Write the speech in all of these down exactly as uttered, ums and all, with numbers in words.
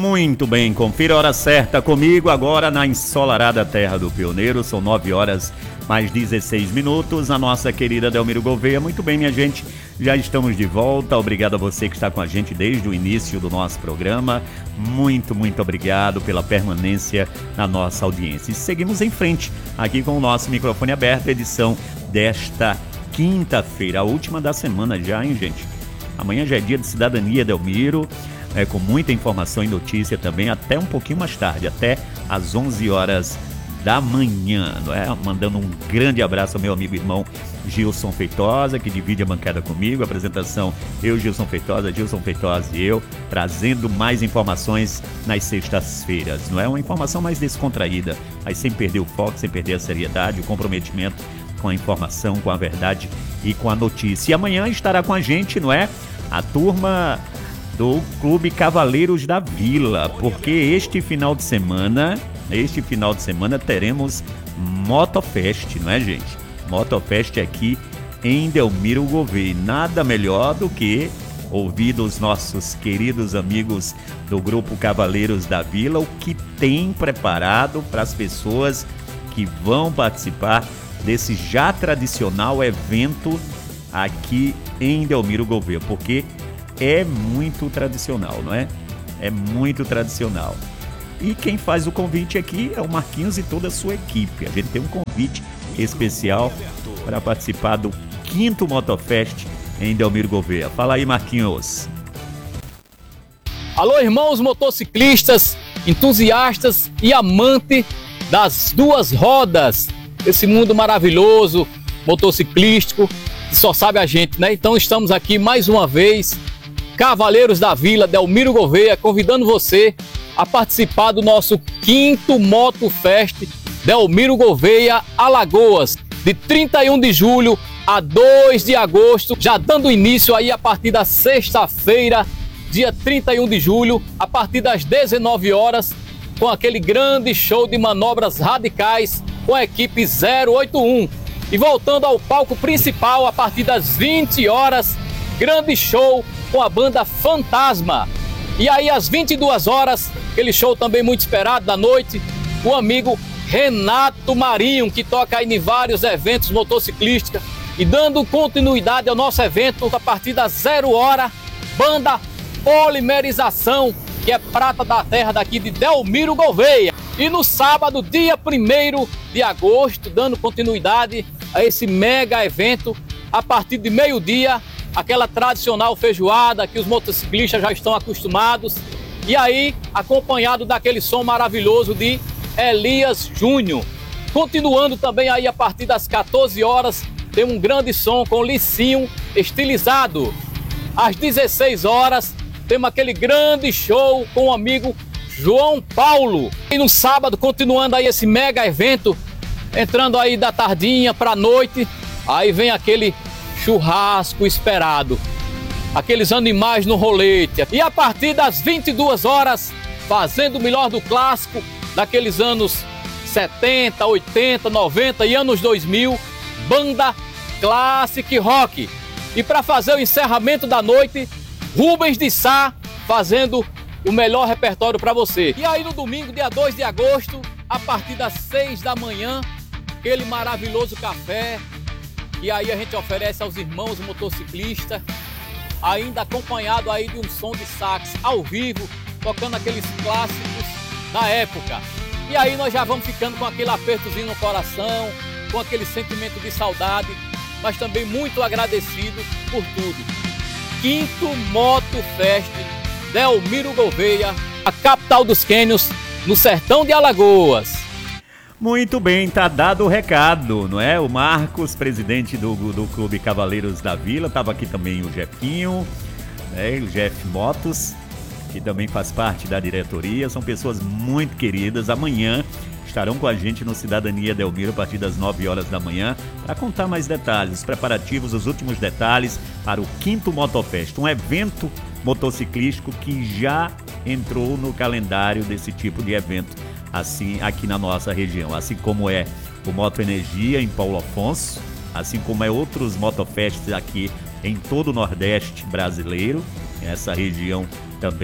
Muito bem, confira a hora certa comigo agora na ensolarada terra do Pioneiro. São nove horas mais dezesseis minutos. A nossa querida Delmiro Gouveia. Muito bem, minha gente, já estamos de volta. Obrigado a você que está com a gente desde o início do nosso programa. Muito, muito obrigado pela permanência na nossa audiência. E seguimos em frente aqui com o nosso microfone aberto, edição desta quinta-feira, a última da semana já, hein, gente? Amanhã já é dia de cidadania, Delmiro. É, com muita informação e notícia também, até um pouquinho mais tarde, até às onze horas da manhã, não é? Mandando um grande abraço ao meu amigo e irmão Gilson Feitosa, que divide a bancada comigo. A apresentação, eu, Gilson Feitosa, Gilson Feitosa e eu, trazendo mais informações nas sextas-feiras, não é? Uma informação mais descontraída, mas sem perder o foco, sem perder a seriedade, o comprometimento com a informação, com a verdade e com a notícia. E amanhã estará com a gente, não é? A turma do Clube Cavaleiros da Vila, porque este final de semana, este final de semana teremos Motofest, não é, gente? Motofest aqui em Delmiro Gouveia. Nada melhor do que ouvir dos nossos queridos amigos do Grupo Cavaleiros da Vila o que tem preparado para as pessoas que vão participar desse já tradicional evento aqui em Delmiro Gouveia, porque é muito tradicional, não é? É muito tradicional. E quem faz o convite aqui é o Marquinhos e toda a sua equipe. A gente tem um convite especial para participar do quinto Motofest em Delmiro Gouveia. Fala aí, Marquinhos. Alô, irmãos motociclistas, entusiastas e amantes das duas rodas. Esse mundo maravilhoso, motociclístico, que só sabe a gente, né? Então estamos aqui mais uma vez, Cavaleiros da Vila, Delmiro Gouveia, convidando você a participar do nosso quinto Motofest Delmiro Gouveia, Alagoas, de trinta e um de julho a dois de agosto, já dando início aí a partir da sexta-feira, dia trinta e um de julho, a partir das dezenove horas, com aquele grande show de manobras radicais com a equipe zero oito um. E voltando ao palco principal, a partir das vinte horas, grande show com a banda Fantasma. E aí às vinte e duas horas, aquele show também muito esperado da noite, o amigo Renato Marinho, que toca aí em vários eventos motociclísticos. E dando continuidade ao nosso evento, a partir das zero hora, banda Polimerização, que é prata da terra daqui de Delmiro Gouveia. E no sábado, dia primeiro de agosto, dando continuidade a esse mega evento, a partir de meio-dia, aquela tradicional feijoada que os motociclistas já estão acostumados. E aí, acompanhado daquele som maravilhoso de Elias Júnior. Continuando também aí a partir das quatorze horas, tem um grande som com Licinho estilizado. Às dezesseis horas, temos aquele grande show com o amigo João Paulo. E no sábado, continuando aí esse mega evento, entrando aí da tardinha para a noite, aí vem aquele churrasco esperado, aqueles animais no rolete. E a partir das vinte e duas horas, fazendo o melhor do clássico daqueles anos setenta, oitenta, noventa e anos dois mil, banda Classic Rock. E para fazer o encerramento da noite, Rubens de Sá fazendo o melhor repertório para você. E aí no domingo, dia dois de agosto, a partir das seis da manhã, aquele maravilhoso café, e aí a gente oferece aos irmãos motociclistas, ainda acompanhado aí de um som de sax ao vivo, tocando aqueles clássicos da época. E aí nós já vamos ficando com aquele apertozinho no coração, com aquele sentimento de saudade, mas também muito agradecido por tudo. Quinto Motofest Delmiro Gouveia, a capital dos cânions, no sertão de Alagoas. Muito bem, tá dado o recado, não é? O Marcos, presidente do, do Clube Cavaleiros da Vila, estava aqui também o Jefinho, né? O Jeff Motos, que também faz parte da diretoria. São pessoas muito queridas. Amanhã estarão com a gente no Cidadania Delmiro a partir das nove horas da manhã para contar mais detalhes, os preparativos, os últimos detalhes para o quinto Motofest, um evento motociclístico que já entrou no calendário desse tipo de evento assim aqui na nossa região, assim como é o Moto Energia em Paulo Afonso, assim como é outros Motofests aqui em todo o Nordeste brasileiro, essa região também,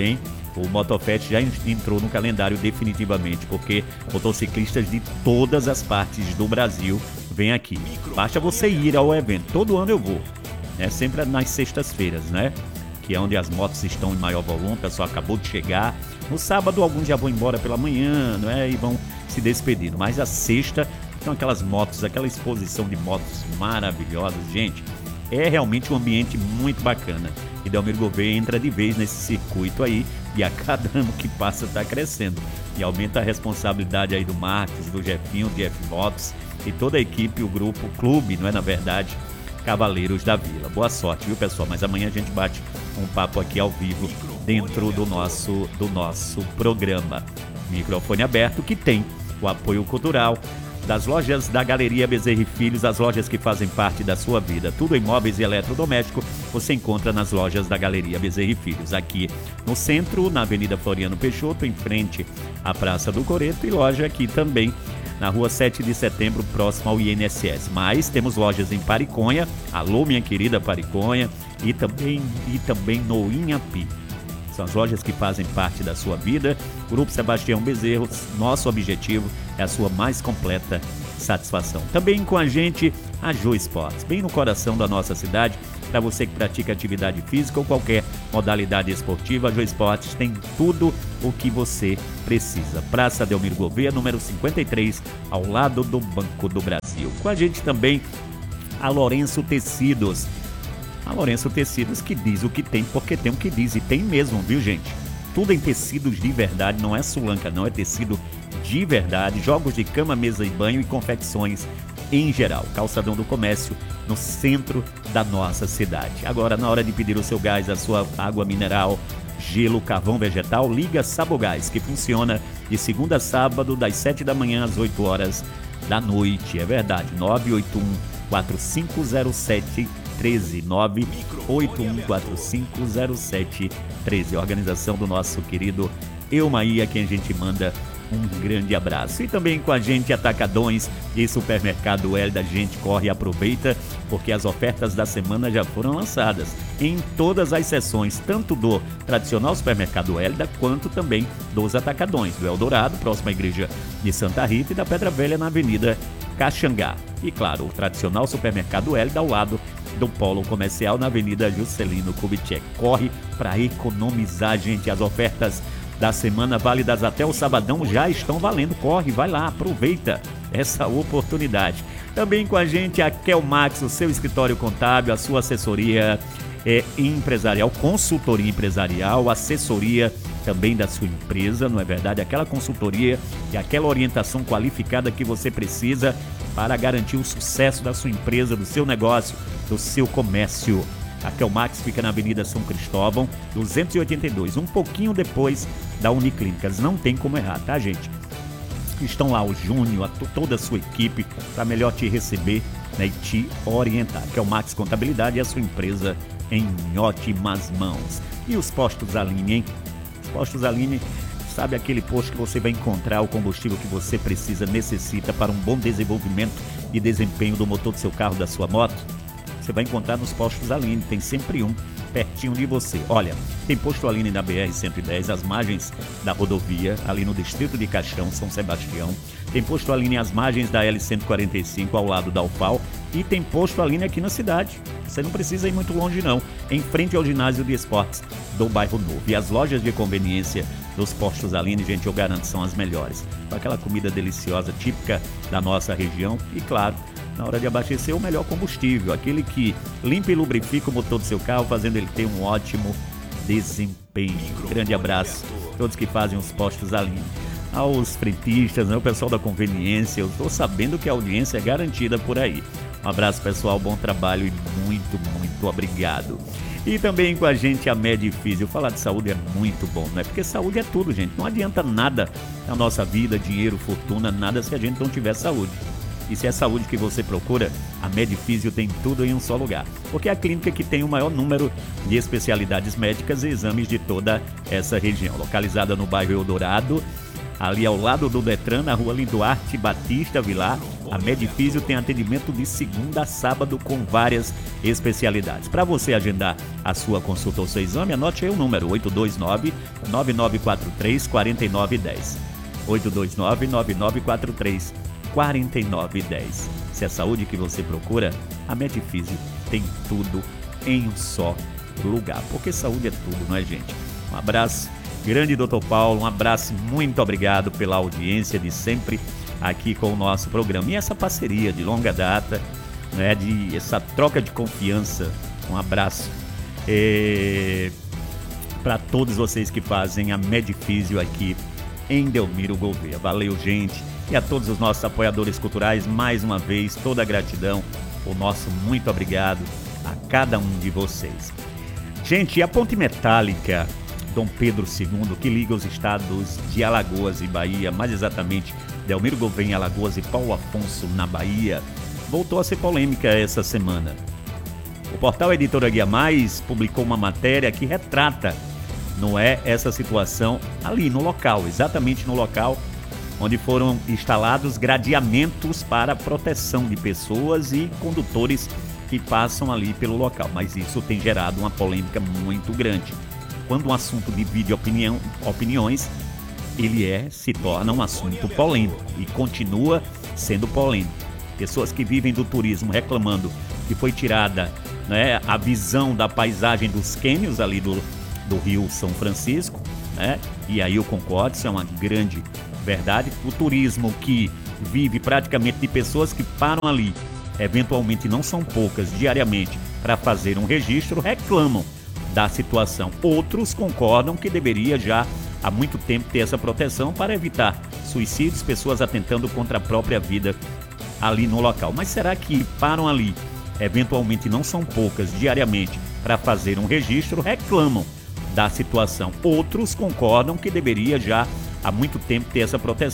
O Motofest já entrou no calendário definitivamente, porque motociclistas de todas as partes do Brasil vêm aqui. Basta você ir ao evento. Todo ano eu vou. É sempre nas sextas-feiras, né? Que é onde as motos estão em maior volume. O pessoal acabou de chegar. No sábado, alguns já vão embora pela manhã, não é? E vão se despedindo. Mas a sexta, são aquelas motos, aquela exposição de motos maravilhosas. Gente, é realmente um ambiente muito bacana. E Delmiro Gouveia entra de vez nesse circuito aí. E a cada ano que passa está crescendo. E aumenta a responsabilidade aí do Marcos, do Jefinho, do Jeff Motos e toda a equipe, o grupo, o clube, não é na verdade, Cavaleiros da Vila. Boa sorte, viu, pessoal? Mas amanhã a gente bate um papo aqui ao vivo dentro do nosso, do nosso programa. Microfone aberto, que tem o apoio cultural das lojas da Galeria Bezerra e Filhos, as lojas que fazem parte da sua vida. Tudo em móveis e eletrodoméstico você encontra nas lojas da Galeria Bezerra e Filhos, aqui no centro, na Avenida Floriano Peixoto, em frente à Praça do Coreto, e loja aqui também na Rua sete de Setembro, próximo ao I N S S. Mas temos lojas em Pariconha, alô minha querida Pariconha, e também, e também no Inhapi. São as lojas que fazem parte da sua vida. Grupo Sebastião Bezerro, nosso objetivo é a sua mais completa satisfação. Também com a gente, a Joe Sports, bem no coração da nossa cidade. Para você que pratica atividade física ou qualquer modalidade esportiva, a Joe Sports tem tudo o que você precisa. Praça Delmiro Gouveia, número cinquenta e três, ao lado do Banco do Brasil. Com a gente também, a Lourenço Tecidos. A Lourenço Tecidos, que diz o que tem, porque tem o que diz, e tem mesmo, viu, gente? Tudo em tecidos de verdade, não é sulanca, não, é tecido de verdade, jogos de cama, mesa e banho e confecções em geral. Calçadão do Comércio, no centro da nossa cidade. Agora, na hora de pedir o seu gás, a sua água mineral, gelo, carvão vegetal, liga Sabogás, que funciona de segunda a sábado, das sete da manhã às oito horas da noite. É verdade, nove oito um, quatro cinco zero sete, treze, nove oito um, quatro cinco zero sete, treze. Organização do nosso querido Eumaí, a quem a gente manda um grande abraço. E também com a gente, Atacadões e Supermercado Hélida. A gente corre e aproveita, porque as ofertas da semana já foram lançadas em todas as seções, tanto do tradicional Supermercado Hélida, quanto também dos Atacadões, do Eldorado, próxima à igreja de Santa Rita, e da Pedra Velha, na Avenida Caxangá. E claro, o tradicional Supermercado Hélida, ao lado do Polo Comercial, na Avenida Juscelino Kubitschek. Corre para economizar, gente. As ofertas da semana válidas até o sabadão já estão valendo. Corre, vai lá, aproveita essa oportunidade. Também com a gente a Kelmax, o seu escritório contábil, a sua assessoria é, empresarial, consultoria empresarial, assessoria também da sua empresa, não é verdade? Aquela consultoria e aquela orientação qualificada que você precisa para garantir o sucesso da sua empresa, do seu negócio, do seu comércio. A Kelmax fica na Avenida São Cristóvão, duzentos e oitenta e dois, um pouquinho depois da Uniclínicas. Não tem como errar, tá, gente? Estão lá o Júnior, a toda a sua equipe, para melhor te receber, né, e te orientar. Kelmax Contabilidade é a sua empresa em ótimas mãos. E os postos Aline, hein? Os postos Aline, sabe aquele posto que você vai encontrar o combustível que você precisa, necessita para um bom desenvolvimento e desempenho do motor do seu carro, da sua moto? Você vai encontrar nos postos Aline, tem sempre um pertinho de você. Olha, tem posto Aline na B R cento e dez, às margens da rodovia, ali no distrito de Caixão, São Sebastião. Tem posto Aline às margens da L cento e quarenta e cinco, ao lado da U F A L. E tem posto Aline aqui na cidade. Você não precisa ir muito longe, não. Em frente ao ginásio de esportes do Bairro Novo. E as lojas de conveniência dos postos Aline, gente, eu garanto, são as melhores. Com aquela comida deliciosa, típica da nossa região. E claro, na hora de abastecer, o melhor combustível, aquele que limpa e lubrifica o motor do seu carro, fazendo ele ter um ótimo desempenho. Grande abraço a todos que fazem os postos Aline. Aos frentistas, né, o pessoal da conveniência, eu estou sabendo que a audiência é garantida por aí. Um abraço, pessoal, bom trabalho e muito, muito obrigado. E também com a gente a Medifísio. Falar de saúde é muito bom, né? Porque saúde é tudo, gente. Não adianta nada na nossa vida, dinheiro, fortuna, nada se a gente não tiver saúde. E se é saúde que você procura, a Medifísio tem tudo em um só lugar. Porque é a clínica que tem o maior número de especialidades médicas e exames de toda essa região. Localizada no bairro Eldorado, ali ao lado do Detran, na rua Linduarte Batista Vilar. A Medifísio tem atendimento de segunda a sábado com várias especialidades. Para você agendar a sua consulta ou seu exame, anote aí o número oito dois nove, nove nove quatro três, quatro nove um zero. oito dois nove, nove nove quatro três, quatro nove um zero. Se é saúde que você procura, a Medifísio tem tudo em um só lugar. Porque saúde é tudo, não é, gente? Um abraço grande, doutor Paulo. Um abraço, muito obrigado pela audiência de sempre aqui com o nosso programa. E essa parceria de longa data, né, de essa troca de confiança. Um abraço é, para todos vocês que fazem a Medifísio aqui em Delmiro Gouveia. Valeu, gente. E a todos os nossos apoiadores culturais, mais uma vez, toda a gratidão, o nosso muito obrigado a cada um de vocês. Gente, a ponte metálica Dom Pedro segundo, que liga os estados de Alagoas e Bahia, mais exatamente Delmiro Gouveia em Alagoas e Paulo Afonso na Bahia, voltou a ser polêmica essa semana. O portal Editora Guia Mais publicou uma matéria que retrata, não é, essa situação ali no local, exatamente no local onde foram instalados gradeamentos para proteção de pessoas e condutores que passam ali pelo local. Mas isso tem gerado uma polêmica muito grande. Quando um assunto divide opinião, opiniões, ele é, se torna um assunto polêmico e continua sendo polêmico. Pessoas que vivem do turismo reclamando que foi tirada, né, a visão da paisagem dos cânions ali do, do Rio São Francisco, né? E aí eu concordo, isso é uma grande verdade. O turismo que vive praticamente de pessoas que param ali, eventualmente não são poucas, diariamente, para fazer um registro, reclamam da situação. Outros concordam que deveria já há muito tempo ter essa proteção para evitar suicídios, pessoas atentando contra a própria vida ali no local. Mas será que param ali, eventualmente não são poucas, diariamente, para fazer um registro, reclamam da situação? Outros concordam que deveria já há muito tempo ter essa proteção